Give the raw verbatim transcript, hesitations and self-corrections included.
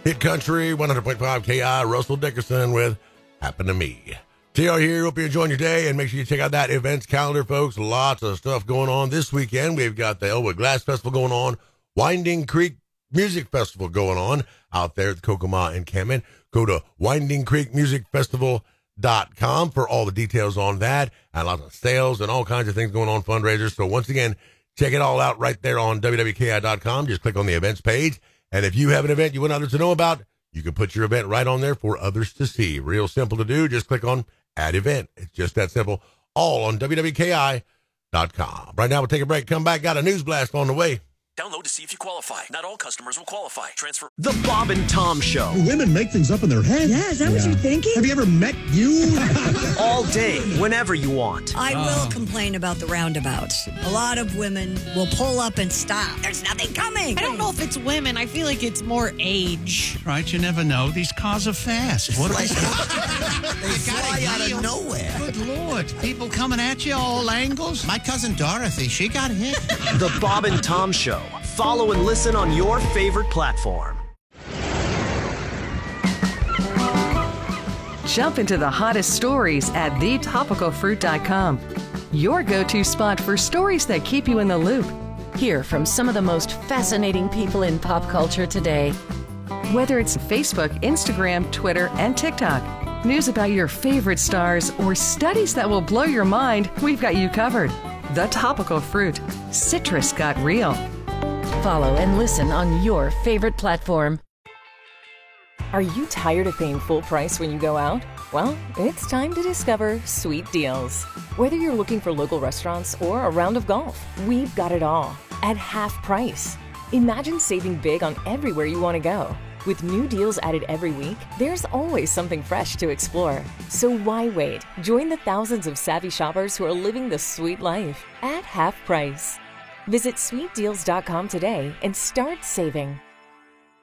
Hit Country, one hundred point five K I, Russell Dickerson with Happen to Me. T R here. Hope you're enjoying your day, and make sure you check out that events calendar, folks. Lots of stuff going on this weekend. We've got the Elwood Glass Festival going on, Winding Creek Music Festival going on out there at the Kokomo encampment. Go to winding creek music festival dot com for all the details on that, and lots of sales and all kinds of things going on, fundraisers. So once again, check it all out right there on W W K I dot com. Just click on the events page, and if you have an event you want others to know about, you can put your event right on there for others to see. Real simple to do. Just click on Add Event. It's just that simple. All on W W K I dot com. Right now, we'll take a break. Come back. Got a news blast on the way. Download to see if you qualify. Not all customers will qualify. Transfer. The Bob and Tom Show. Women make things up in their head. Yeah, is that yeah. what you're thinking? Have you ever met you? All day, whenever you want. I will uh. complain about the roundabouts. A lot of women will pull up and stop. There's nothing coming. I don't know if it's women. I feel like it's more age. Right, you never know. These cars are fast. What are they? They fly out of nowhere. Good Lord. People coming at you all angles. My cousin Dorothy, she got hit. The Bob and Tom Show. Follow and listen on your favorite platform. Jump into the hottest stories at the topical fruit dot com. Your go-to spot for stories that keep you in the loop. Hear from some of the most fascinating people in pop culture today. Whether it's Facebook, Instagram, Twitter, and TikTok, news about your favorite stars, or studies that will blow your mind, we've got you covered. The Topical Fruit. Citrus got real. Follow and listen on your favorite platform. Are you tired of paying full price when you go out? Well, it's time to discover Sweet Deals. Whether you're looking for local restaurants or a round of golf, we've got it all at half price. Imagine saving big on everywhere you want to go. With new deals added every week, there's always something fresh to explore. So why wait? Join the thousands of savvy shoppers who are living the sweet life at half price. Visit sweet deals dot com today and start saving.